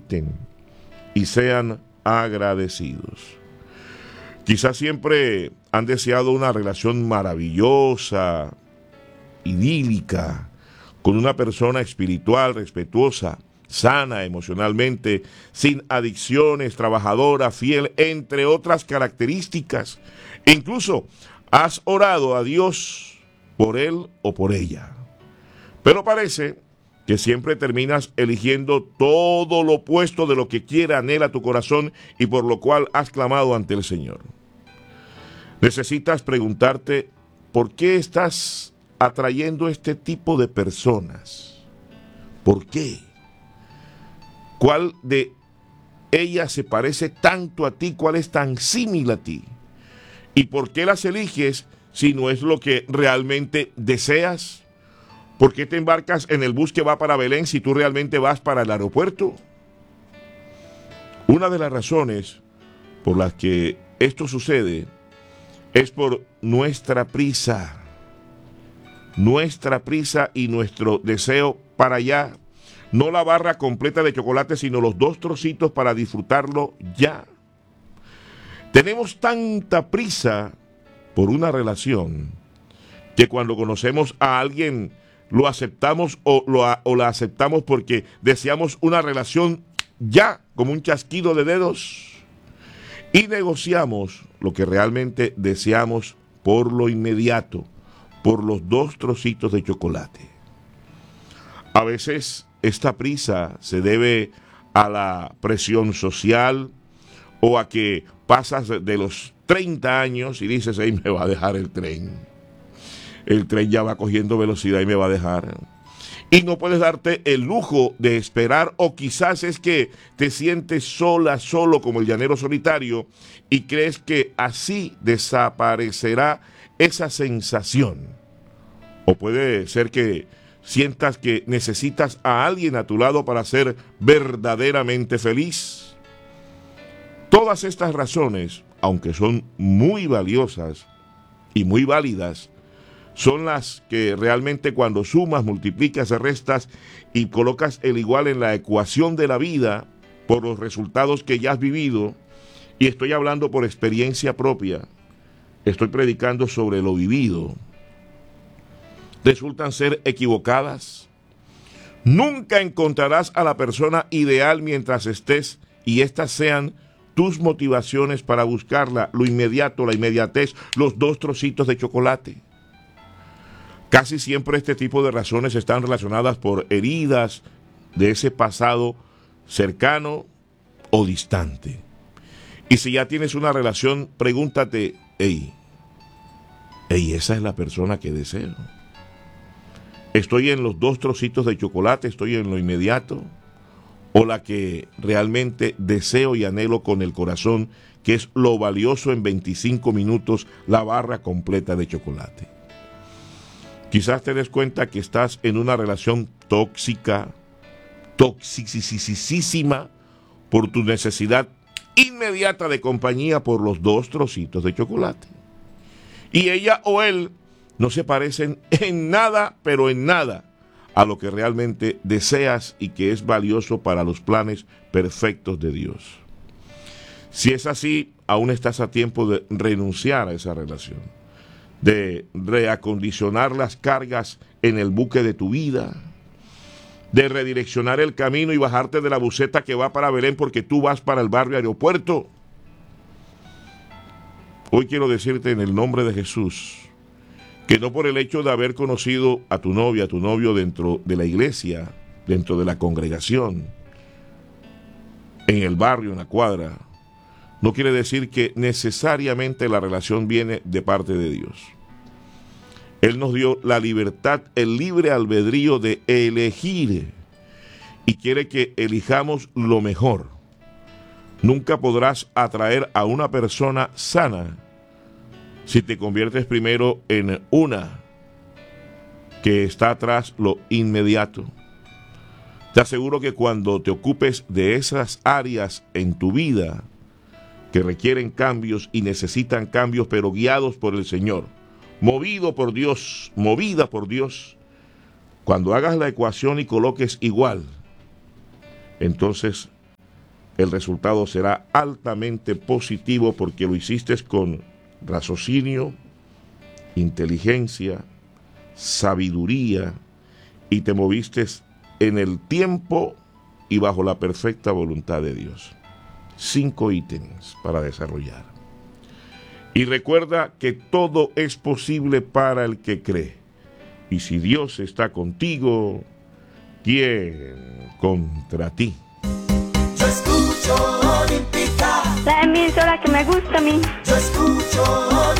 conecten y sean agradecidos. Quizás siempre han deseado una relación maravillosa, idílica, con una persona espiritual, respetuosa, sana emocionalmente, sin adicciones, trabajadora, fiel, entre otras características. Incluso has orado a Dios por él o por ella. Pero parece que siempre terminas eligiendo todo lo opuesto de lo que quiere, anhela tu corazón y por lo cual has clamado ante el Señor. Necesitas preguntarte, ¿por qué estás atrayendo este tipo de personas? ¿Por qué? ¿Cuál de ellas se parece tanto a ti? ¿Cuál es tan similar a ti? ¿Y por qué las eliges si no es lo que realmente deseas? ¿Por qué te embarcas en el bus que va para Belén si tú realmente vas para el aeropuerto? Una de las razones por las que esto sucede es por nuestra prisa y nuestro deseo para allá. No la barra completa de chocolate, sino los 2 trocitos para disfrutarlo ya. Tenemos tanta prisa por una relación que cuando conocemos a alguien lo aceptamos o la aceptamos porque deseamos una relación ya, como un chasquido de dedos, y negociamos lo que realmente deseamos por lo inmediato, por los 2 trocitos de chocolate. A veces esta prisa se debe a la presión social o a que pasas de los 30 años y dices, ahí me va a dejar el tren. El tren ya va cogiendo velocidad y me va a dejar. Y no puedes darte el lujo de esperar, o quizás es que te sientes solo como el llanero solitario y crees que así desaparecerá esa sensación. O puede ser que sientas que necesitas a alguien a tu lado para ser verdaderamente feliz. Todas estas razones, aunque son muy valiosas y muy válidas, son las que realmente cuando sumas, multiplicas, restas y colocas el igual en la ecuación de la vida por los resultados que ya has vivido, y estoy hablando por experiencia propia, estoy predicando sobre lo vivido, resultan ser equivocadas. Nunca encontrarás a la persona ideal mientras estés y estas sean tus motivaciones para buscarla, lo inmediato, la inmediatez, los 2 trocitos de chocolate. Casi siempre este tipo de razones están relacionadas por heridas de ese pasado cercano o distante. Y si ya tienes una relación, pregúntate, esa es la persona que deseo. ¿Estoy en los 2 trocitos de chocolate? ¿Estoy en lo inmediato? ¿O la que realmente deseo y anhelo con el corazón, que es lo valioso en 25 minutos, la barra completa de chocolate? Quizás te des cuenta que estás en una relación tóxica, toxicísima, por tu necesidad inmediata de compañía por los 2 trocitos de chocolate. Y ella o él no se parecen en nada, pero en nada, a lo que realmente deseas y que es valioso para los planes perfectos de Dios. Si es así, aún estás a tiempo de renunciar a esa relación, de reacondicionar las cargas en el buque de tu vida, de redireccionar el camino y bajarte de la buseta que va para Belén porque tú vas para el barrio aeropuerto. Hoy quiero decirte en el nombre de Jesús que no por el hecho de haber conocido a tu novia, a tu novio dentro de la iglesia, dentro de la congregación, en el barrio, en la cuadra, no quiere decir que necesariamente la relación viene de parte de Dios. Él nos dio la libertad, el libre albedrío de elegir y quiere que elijamos lo mejor. Nunca podrás atraer a una persona sana si te conviertes primero en una que está atrás lo inmediato. Te aseguro que cuando te ocupes de esas áreas en tu vida que requieren cambios y necesitan cambios, pero guiados por el Señor, movido por Dios, movida por Dios, cuando hagas la ecuación y coloques igual, entonces el resultado será altamente positivo porque lo hiciste con raciocinio, inteligencia, sabiduría y te moviste en el tiempo y bajo la perfecta voluntad de Dios. 5 ítems para desarrollar. Y recuerda que todo es posible para el que cree. Y si Dios está contigo, ¿quién contra ti? Yo escucho Olímpica, La emisora que me gusta a mí. yo escucho